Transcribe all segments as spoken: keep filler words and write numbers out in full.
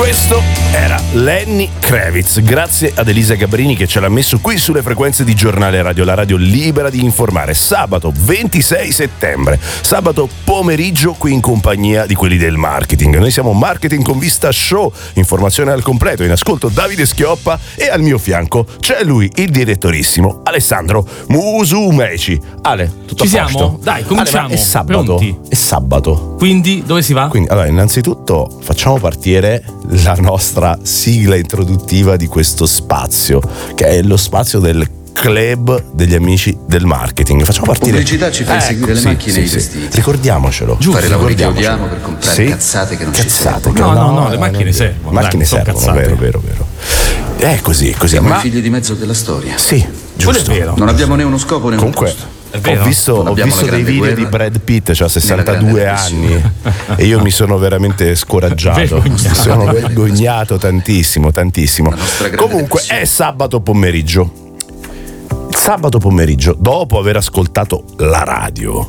Questo era Lenny Kravitz, grazie ad Elisa Gabrini che ce l'ha messo qui sulle frequenze di Giornale Radio, la radio libera di informare. Sabato ventisei settembre, sabato pomeriggio, qui in compagnia di quelli del marketing. Noi siamo Marketing con Vista Show, informazione al completo. In ascolto Davide Schioppa e al mio fianco c'è lui, il direttorissimo Alessandro Musumeci. Ale, tutto Ci a posto? siamo? Dai, cominciamo. Ale, è sabato. Pronti? È sabato. Quindi dove si va? Quindi, allora, innanzitutto facciamo partire la nostra sigla introduttiva di questo spazio, che è lo spazio del club degli amici del marketing. Facciamo partire. Pubblicità ci fa eh, seguire le sì, macchine sì, e i sì. vestiti. Ricordiamocelo. Giusto, fare lavori che ricordiamocelo. odiamo per comprare Sì. cazzate che non cazzate ci servono. che No, no, no, no, le macchine no, servono. Le macchine dai, sono servono, cazzate. vero, vero, vero. È così, così. Siamo Ma i figli di mezzo della storia. sì, giusto. Quello è vero. Non abbiamo né uno scopo né Comunque un posto. È vero. ho visto, Non ho abbiamo visto la dei grande video guerra, di Brad Pitt, cioè sessantadue grande anni, e io mi sono veramente scoraggiato. Vergognato. Mi sono vergognato tantissimo, tantissimo. La nostra grande Comunque depressione. è sabato pomeriggio. Sabato pomeriggio, dopo aver ascoltato la radio,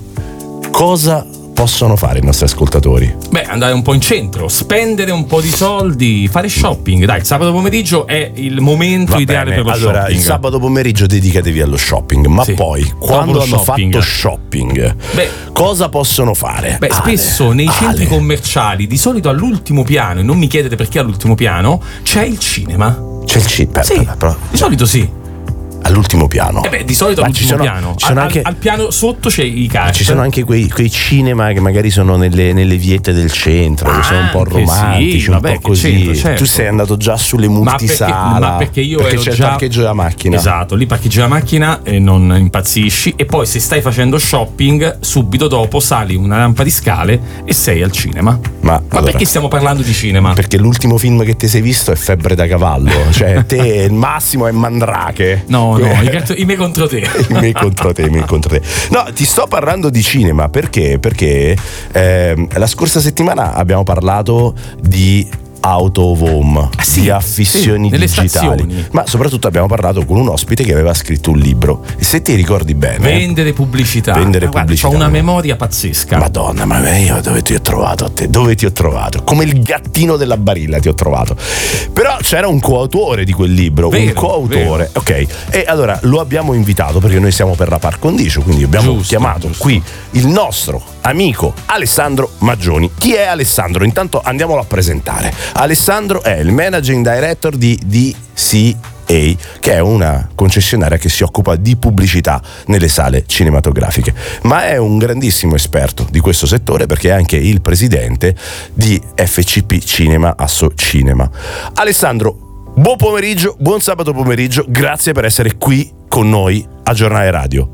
cosa possono fare i nostri ascoltatori? Beh, andare un po' in centro, spendere un po' di soldi, fare shopping. Dai, il sabato pomeriggio è il momento Va ideale bene, per lo allora shopping. il sabato pomeriggio dedicatevi allo shopping, ma Sì. poi Dopo quando lo hanno shopping. fatto shopping, Beh, cosa possono fare? Beh, Ale, spesso nei centri Ale. commerciali, di solito all'ultimo piano, e non mi chiedete perché all'ultimo piano, c'è il cinema. C'è il cinema, Sì, di solito sì. all'ultimo piano. Eh beh, di solito Ma ci all'ultimo sono- piano. ci sono Al, anche- al piano sotto c'è i cart. Ci sono anche quei, quei cinema che magari sono nelle, nelle viette del centro, che sono un po' Anche romantici, sì, un vabbè, po' che così. c'entro, certo. Tu sei andato già sulle Ma perché, multisala, ma perché io perché ero c'è già... il parcheggio della macchina. Esatto, lì parcheggi la macchina e non impazzisci. E poi se stai facendo shopping, subito dopo sali una rampa di scale e sei al cinema. Ma, Ma allora, perché stiamo parlando di cinema? perché l'ultimo film che ti sei visto è Febbre da cavallo. Cioè, te il massimo è Mandrake. No, no, i, cart- i me contro te. I miei contro te, i miei contro te. No, ti sto parlando di cinema perché? Perché ehm, la scorsa settimana abbiamo parlato di out of home, Ah, sì, di affissioni sì, delle digitali, stazioni. ma soprattutto abbiamo parlato con un ospite che aveva scritto un libro, e se ti ricordi bene, Vendere pubblicità. Vendere Ma guarda, pubblicità. c'ho una memoria pazzesca. Madonna, ma io dove ti ho trovato a te? Dove ti ho trovato? Come il gattino della Barilla ti ho trovato. Però c'era un coautore di quel libro, Vero, un coautore, vero. ok. E allora lo abbiamo invitato perché noi siamo per la par condicio, quindi abbiamo Giusto, chiamato giusto. qui il nostro amico Alessandro Maggioni. Chi è Alessandro? Intanto andiamolo a presentare. Alessandro è il managing director di D C A, che è una concessionaria che si occupa di pubblicità nelle sale cinematografiche, ma è un grandissimo esperto di questo settore perché è anche il presidente di F C P Cinema Asso Cinema. Alessandro, buon pomeriggio, buon sabato pomeriggio, grazie per essere qui con noi a Giornale Radio.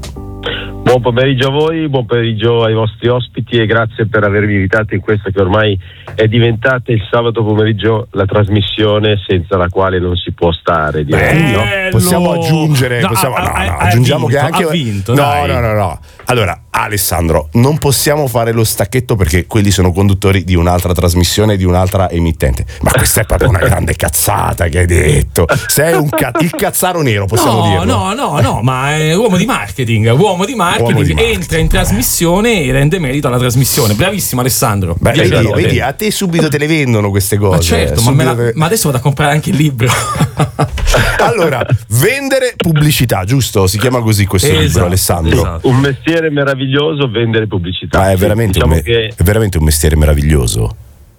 Buon pomeriggio a voi, buon pomeriggio ai vostri ospiti e grazie per avermi invitato in questa che ormai è diventata il sabato pomeriggio la trasmissione senza la quale non si può stare, direi, no? Bello! Possiamo aggiungere, No, possiamo, ha- no, ha- no, ha aggiungiamo vinto, che anche ha vinto, no, dai. no, no, no. Allora, Alessandro, non possiamo fare lo stacchetto perché quelli sono conduttori di un'altra trasmissione, di un'altra emittente. Ma questa è proprio una grande cazzata che hai detto. Sei un ca- il cazzaro nero, possiamo no, dirlo. no, no, no, ma è uomo di marketing, uomo di marketing, Uomo di marketing. entra in trasmissione e rende merito alla trasmissione. Bravissimo Alessandro. Beh, Dieci vedi, lode. vedi, a te subito te le vendono queste cose. Ma certo, ma, me Subito la- te- ma adesso vado a comprare anche il libro. Allora, vendere pubblicità, giusto? Si chiama così questo Esatto, libro, Alessandro. esatto. Un mestiere meraviglioso, vendere pubblicità. Ma è Sì, veramente, diciamo un me- che è veramente un mestiere meraviglioso.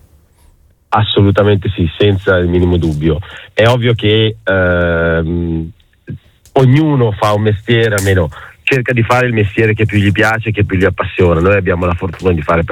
assolutamente sì, senza il minimo dubbio. È ovvio che ehm, ognuno fa un mestiere, almeno cerca di fare il mestiere che più gli piace, che più gli appassiona. Noi abbiamo la fortuna di fare per